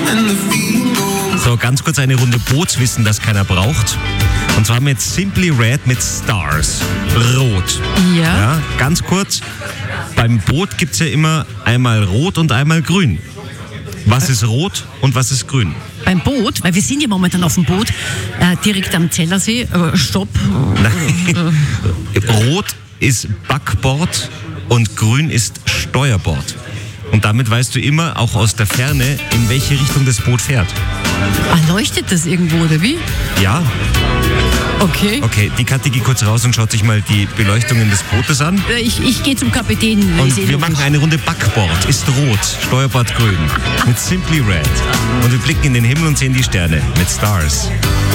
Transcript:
So, ganz kurz eine Runde Bootswissen, das keiner braucht. Und zwar mit Simply Red mit Stars. Rot. Ja. Ganz kurz. Beim Boot gibt es ja immer einmal rot und einmal grün. Was ist rot und was ist grün? Beim Boot, weil wir sind ja momentan auf dem Boot, direkt am Zellersee. Stopp. Nein. Rot ist Backbord und grün ist Steuerbord. Und damit weißt du immer, auch aus der Ferne, in welche Richtung das Boot fährt. Leuchtet das irgendwo, oder wie? Ja. Okay. Okay, die Kathi geht kurz raus und schaut sich mal die Beleuchtungen des Bootes an. Ich gehe zum Kapitän. Und wir machen eine Runde Backbord. Ist rot, Steuerbord grün. Mit Simply Red. Und wir blicken in den Himmel und sehen die Sterne mit Stars.